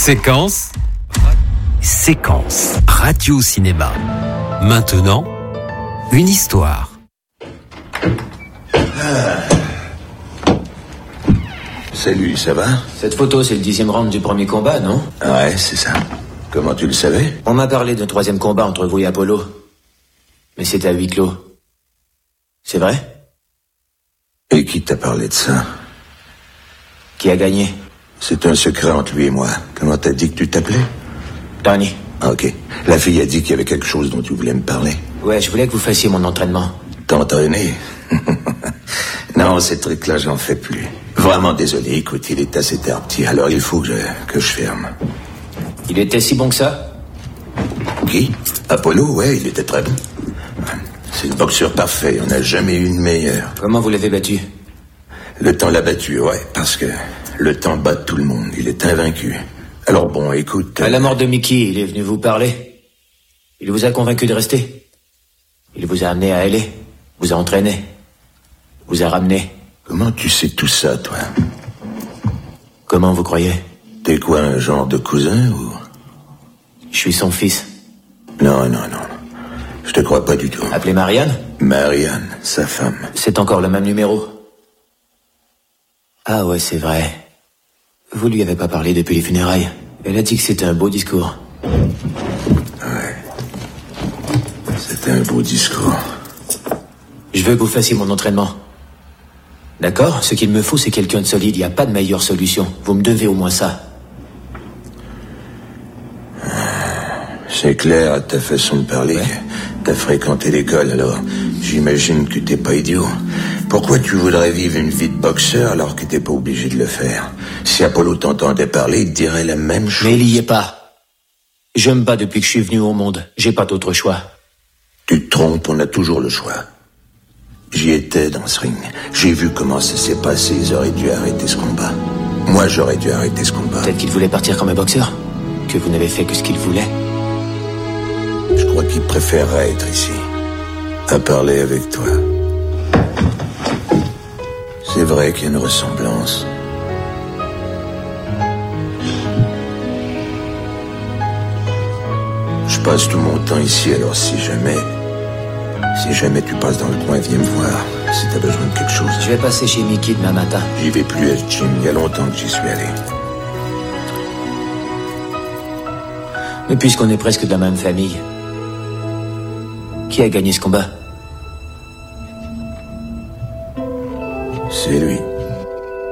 Séquence. Séquence. Radio-cinéma. Maintenant, une histoire. Salut, ça va? Cette photo, c'est le 10e round du premier combat, non? Ouais, c'est ça. Comment tu le savais? On m'a parlé d'un 3e combat entre vous et Apollo. Mais c'était à huis clos. C'est vrai? Et qui t'a parlé de ça? Qui a gagné? C'est un secret entre lui et moi. Comment t'as dit que tu t'appelais? Tony. Ok. La fille a dit qu'il y avait quelque chose dont tu voulais me parler. Ouais, je voulais que vous fassiez mon entraînement. T'entraîner? Non, ces trucs-là, j'en fais plus. Vraiment désolé, écoute, il est assez tard petit, alors il faut que je ferme. Il était si bon que ça? Qui? Apollo, ouais, il était très bon. C'est le boxeur parfait, on n'a jamais eu une meilleure. Comment vous l'avez battu? Le temps l'a battu, ouais, parce que le temps bat tout le monde, il est invaincu. Alors bon, écoute... À la mort de Mickey, il est venu vous parler. Il vous a convaincu de rester. Il vous a amené à LA, vous a entraîné, vous a ramené. Comment tu sais tout ça, toi? Comment vous croyez? T'es quoi, un genre de cousin, ou... Je suis son fils. Non. Je te crois pas du tout. Appelez Marianne? Marianne, sa femme. C'est encore le même numéro. Ah ouais, c'est vrai. Vous lui avez pas parlé depuis les funérailles. Elle a dit que c'était un beau discours. Ouais. C'était un beau discours. Je veux que vous fassiez mon entraînement. D'accord? Ce qu'il me faut, c'est quelqu'un de solide. Il n'y a pas de meilleure solution. Vous me devez au moins ça. C'est clair à ta façon de parler. Ouais. T'as fréquenté l'école, alors j'imagine que t'es pas idiot. Pourquoi tu voudrais vivre une vie de boxeur alors que t'es pas obligé de le faire? Si Apollo t'entendait parler, il te dirait la même chose. Mais il y est pas. Je me bats depuis que je suis venu au monde. J'ai pas d'autre choix. Tu te trompes, on a toujours le choix. J'y étais dans ce ring. J'ai vu comment ça s'est passé. Ils auraient dû arrêter ce combat. Moi, j'aurais dû arrêter ce combat. Peut-être qu'il voulait partir comme un boxeur. Que vous n'avez fait que ce qu'il voulait. Je crois qu'il préférerait être ici. À parler avec toi. C'est vrai qu'il y a une ressemblance. Je passe tout mon temps ici, alors si jamais tu passes dans le coin, viens me voir. Si t'as besoin de quelque chose. Je vais passer chez Mickey demain matin. J'y vais plus à ce gym, il y a longtemps que j'y suis allé. Mais puisqu'on est presque de la même famille, qui a gagné ce combat?